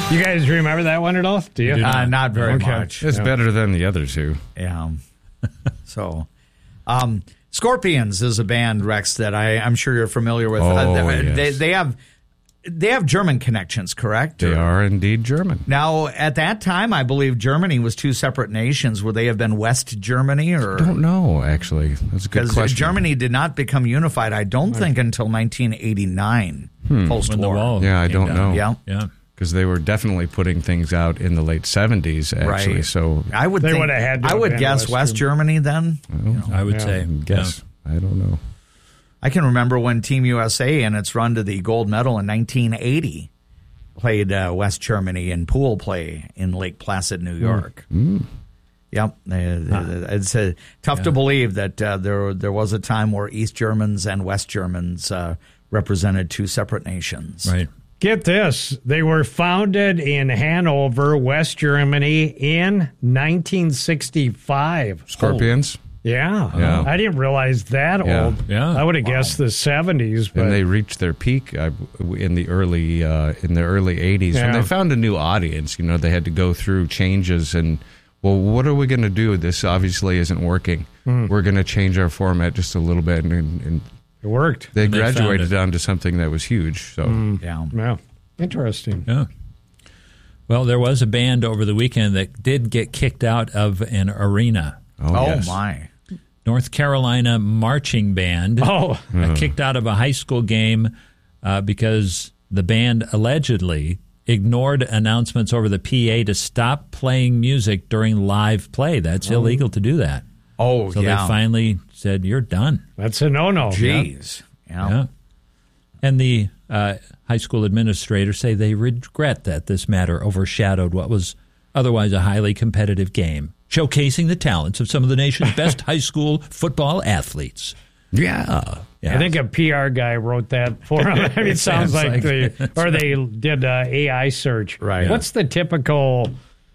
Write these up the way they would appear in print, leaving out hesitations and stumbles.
You guys remember that one at all? Do you? Not very much. It's better than the other two. Yeah. So, Scorpions is a band, Rex, that I'm sure you're familiar with. Yes. They have German connections, correct? They are indeed German. Now, at that time, I believe Germany was two separate nations. Would they have been West Germany? Or I don't know, actually. That's a good question. Because Germany did not become unified, I don't think, until 1989, post-war. When the wall Yeah, I came don't down. know. Yeah. Because they were definitely putting things out in the late 70s, actually. Right. So I would They think, would have had to I have would been guess West Germany then. I would say. guess. I don't know. I can remember when Team USA in its run to the gold medal in 1980 played West Germany in pool play in Lake Placid, New York. Yep. It's tough to believe that there was a time where East Germans and West Germans represented two separate nations. Right. Get this. They were founded in Hanover, West Germany in 1965. Scorpions. Yeah. I didn't realize that old. Yeah. I would have guessed the 70s. But And they reached their peak in the early 80s. Yeah. When they found a new audience, they had to go through changes and, well, what are we going to do? This obviously isn't working. We're going to change our format just a little bit. And it worked. they And they graduated found it. onto something that was huge. So Yeah. Interesting. Yeah. Well, there was a band over the weekend that did get kicked out of an arena. Oh, yes. my. North Carolina marching band kicked out of a high school game because the band allegedly ignored announcements over the PA to stop playing music during live play. That's illegal to do that. Oh, So yeah. they finally said, you're done. That's a no-no. Jeez. Yeah. And the high school administrators say they regret that this matter overshadowed what was otherwise a highly competitive game, showcasing the talents of some of the nation's best high school football athletes. Yeah. Yeah. I think a PR guy wrote that for them. I mean, it sounds like they did AI search. Right. What's the typical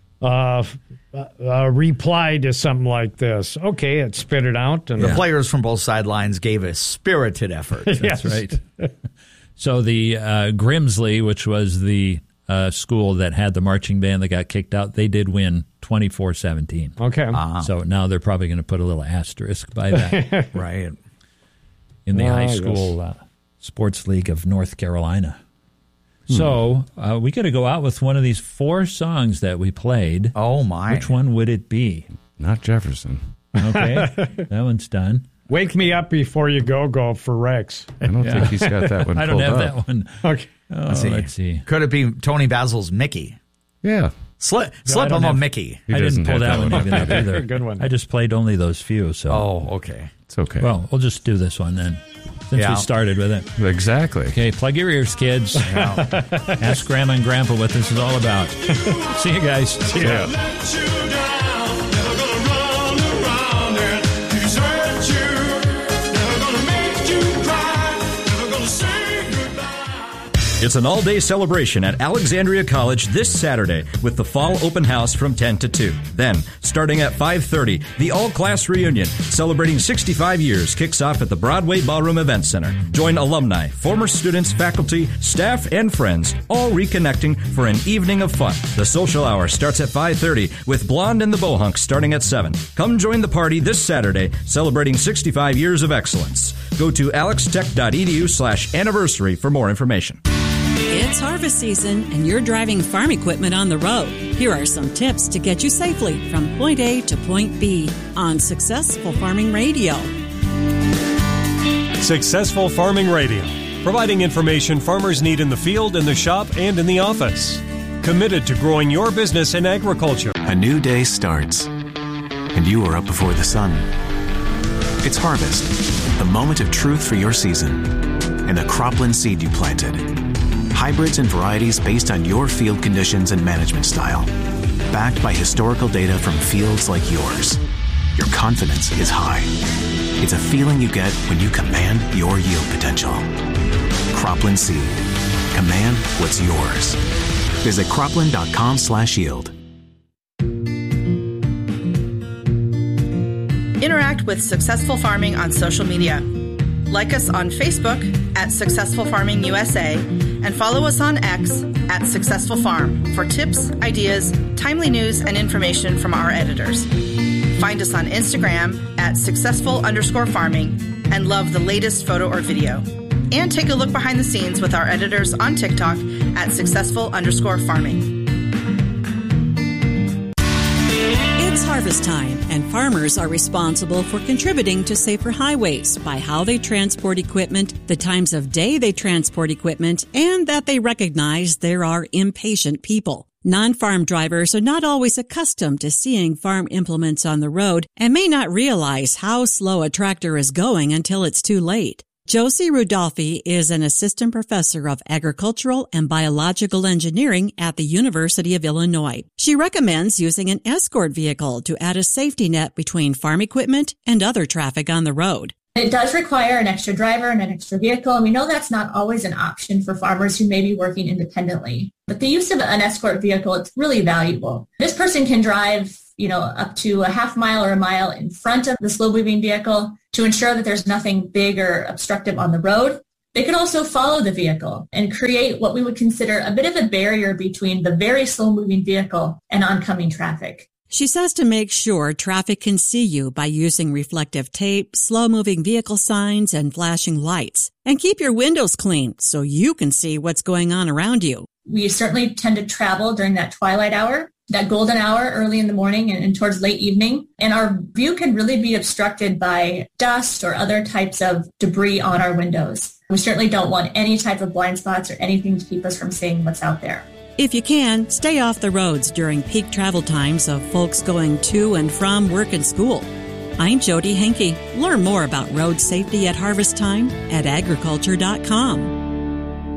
reply to something like this? Okay, it spit it out. And The players from both sidelines gave a spirited effort. Yes. right. So the Grimsley, which was the school that had the marching band that got kicked out, they did win 24-17. Okay. So now they're probably going to put a little asterisk by that Right. in the Well, high I school sports league of North Carolina. So we got to go out with one of these 4 songs that we played. Oh, my. Which one would it be? Not Jefferson. Okay, that one's done. Wake me up before you go for Rex. I don't think he's got that one I don't pulled have up. that one. Okay. Oh, let's see. Could it be Tony Basil's Mickey? Yeah. Slip don't him a have- Mickey. He I didn't doesn't pull have that one up. even up either. Good one. I just played only those few. So, Oh, okay. It's okay. well, we'll just do this one then, since Yeah. we started with it. Exactly. Okay, plug your ears, kids. Ask Grandma and Grandpa what this is all about. See you guys. See ya. It's an all-day celebration at Alexandria College this Saturday with the Fall Open House from 10 to 2. Then, starting at 5:30, the all-class reunion celebrating 65 years kicks off at the Broadway Ballroom Event Center. Join alumni, former students, faculty, staff, and friends, all reconnecting for an evening of fun. The social hour starts at 5:30 with Blonde and the Bohunks starting at 7. Come join the party this Saturday celebrating 65 years of excellence. Go to alextech.edu/anniversary for more information. It's harvest season and you're driving farm equipment on the road. Here are some tips to get you safely from point A to point B on Successful Farming Radio. Successful Farming Radio, providing information farmers need in the field, in the shop, and in the office. Committed to growing your business in agriculture. A new day starts, and you are up before the sun. It's harvest, the moment of truth for your season, and the cropland seed you planted. Hybrids and varieties based on your field conditions and management style. Backed by historical data from fields like yours. Your confidence is high. It's a feeling you get when you command your yield potential. Cropland Seed. Command what's yours. Visit cropland.com/yield. Interact with Successful Farming on social media. Like us on Facebook at Successful Farming USA and follow us on X at Successful Farm for tips, ideas, timely news, and information from our editors. Find us on Instagram at successful_farming and love the latest photo or video. And take a look behind the scenes with our editors on TikTok at successful_farming. It's harvest time, and farmers are responsible for contributing to safer highways by how they transport equipment, the times of day they transport equipment, and that they recognize there are impatient people. Non-farm drivers are not always accustomed to seeing farm implements on the road and may not realize how slow a tractor is going until it's too late. Josie Rudolphi is an assistant professor of agricultural and biological engineering at the University of Illinois. She recommends using an escort vehicle to add a safety net between farm equipment and other traffic on the road. It does require an extra driver and an extra vehicle, and we know that's not always an option for farmers who may be working independently. But the use of an escort vehicle, it's really valuable. This person can drive, up to a half mile or a mile in front of the slow-moving vehicle to ensure that there's nothing big or obstructive on the road. They could also follow the vehicle and create what we would consider a bit of a barrier between the very slow-moving vehicle and oncoming traffic. She says to make sure traffic can see you by using reflective tape, slow-moving vehicle signs, and flashing lights. And keep your windows clean so you can see what's going on around you. We certainly tend to travel during that twilight hour, that golden hour early in the morning and towards late evening. And our view can really be obstructed by dust or other types of debris on our windows. We certainly don't want any type of blind spots or anything to keep us from seeing what's out there. If you can, stay off the roads during peak travel times of folks going to and from work and school. I'm Jody Henke. Learn more about road safety at harvest time at agriculture.com.